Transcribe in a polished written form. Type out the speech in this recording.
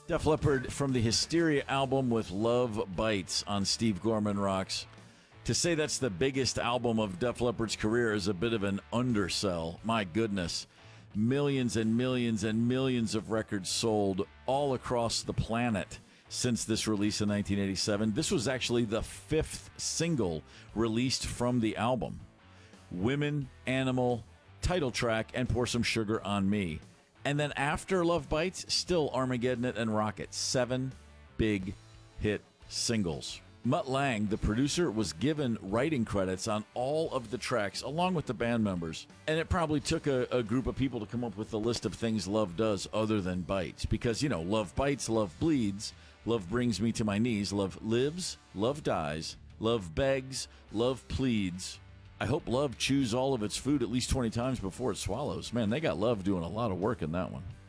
Def Leppard from the Hysteria album with Love Bites on Steve Gorman Rocks. To say that's the biggest album of Def Leppard's career is a bit of an undersell. My goodness. Millions and millions and millions of records sold all across the planet since this release in 1987. This was actually the fifth single released from the album. Women, Animal, title track, and Pour Some Sugar on Me. And then after Love Bites, still Armageddon It and Rocket. 7 big hit singles. Mutt Lange, the producer, was given writing credits on all of the tracks along with the band members. And it probably took a group of people to come up with the list of things Love does other than bites. Because, you know, Love bites, Love bleeds, Love brings me to my knees, Love lives, Love dies, Love begs, Love pleads. I hope Love chews all of its food at least 20 times before it swallows. Man, they got Love doing a lot of work in that one.